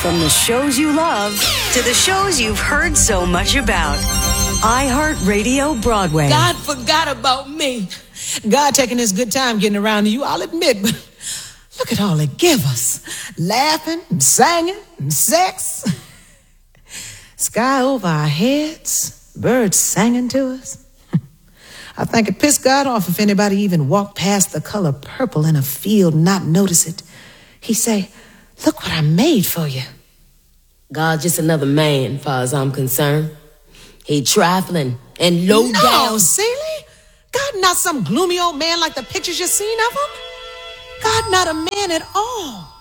From the shows you love to the shows you've heard so much about. iHeartRadio Broadway. God forgot about me. God taking his good time getting around to you, I'll admit, but look at all it give us. Laughing and singing and sex. Sky over our heads, birds singing to us. I think it pissed God off if anybody even walked past the color purple in a field and not notice it. He say, look what I made for you. God's just another man, far as I'm concerned. He trifling and low down. No, Celie. God not some gloomy old man like the pictures you've seen of him. God not a man at all.